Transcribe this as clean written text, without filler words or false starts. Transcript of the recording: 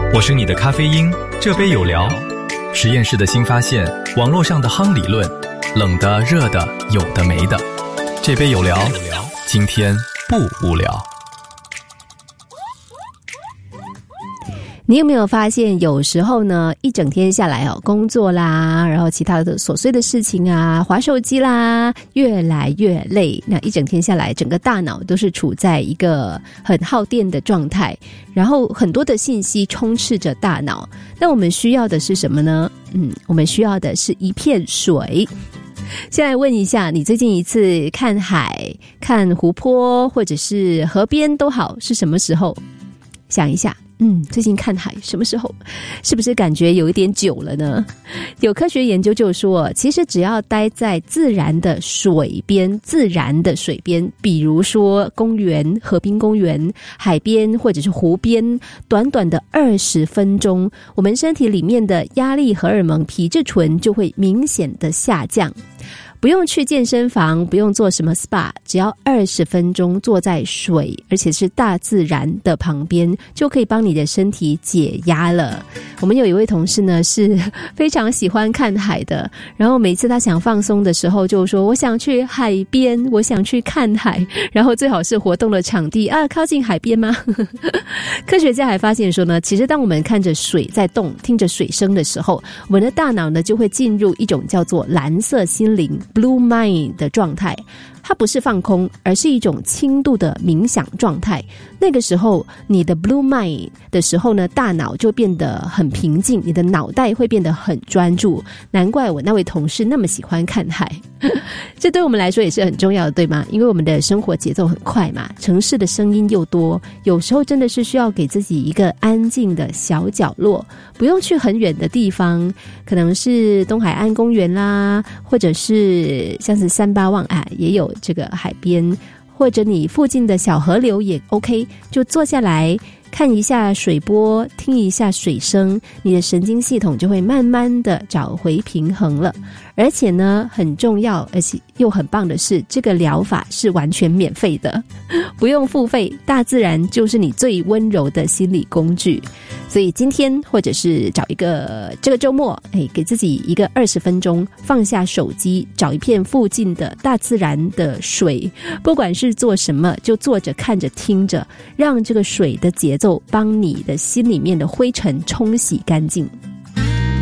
我是你的咖啡因，这杯有聊。实验室的新发现，网络上的夯理论，冷的、热的，有的没的。这杯有聊，今天不无聊。 你有没有发现有时候呢，一整天下来工作啦，然后其他的琐碎的事情啊，滑手机啦，越来越累。那一整天下来，整个大脑都是处在一个很耗电的状态，然后很多的信息充斥着大脑。那我们需要的是什么呢？我们需要的是一片水。先来问一下，你最近一次看海、看湖泊或者是河边都好，是什么时候？想一下。最近看海什么时候？是不是感觉有一点久了呢？有科学研究就说，其实只要待在自然的水边，比如说公园、河滨公园、海边或者是湖边，短短的20分钟，我们身体里面的压力荷尔蒙皮质醇就会明显的下降。不用去健身房，不用做什么 SPA， 只要20分钟坐在水，而且是大自然的旁边，就可以帮你的身体解压了。我们有一位同事呢，是非常喜欢看海的，然后每次他想放松的时候就说，我想去海边，我想去看海，然后最好是活动的场地靠近海边吗？科学家还发现说呢，其实当我们看着水在动，听着水声的时候，我们的大脑呢就会进入一种叫做蓝色心灵 Blue Mind 的状态。它不是放空，而是一种轻度的冥想状态。那个时候你的 Blue Mind 的时候呢，大脑就变得很平静，你的脑袋会变得很专注。难怪我那位同事那么喜欢看海。这对我们来说也是很重要的，对吗？因为我们的生活节奏很快嘛，城市的声音又多，有时候真的是需要给自己一个安静的小角落，不用去很远的地方，可能是东海岸公园啦，或者是像是380望也有这个海边，或者你附近的小河流也 OK， 就坐下来看一下水波，听一下水声，你的神经系统就会慢慢的找回平衡了。而且呢，很重要而且又很棒的是，这个疗法是完全免费的，不用付费，大自然就是你最温柔的心理工具。所以今天或者是找一个这个周末，给自己一个20分钟，放下手机，找一片附近的大自然的水，不管是做什么，就坐着看着听着，让这个水的节奏帮你的心里面的灰尘冲洗干净。